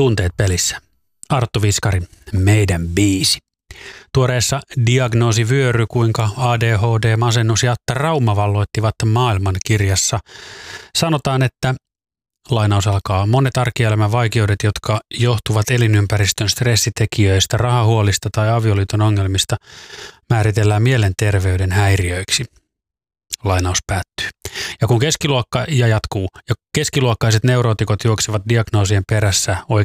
Tunteet pelissä. Arttu Viskari, meidän biisi. Tuoreessa diagnoosivyöry, kuinka ADHD, masennus ja trauma valloittivat maailman kirjassa. Sanotaan, että lainaus alkaa. Monet arkielämän vaikeudet, jotka johtuvat elinympäristön stressitekijöistä, rahahuolista tai avioliiton ongelmista, määritellään mielenterveyden häiriöiksi. Lainaus päättyy. Ja kun keskiluokkaiset neurootikot juoksevat diagnoosien perässä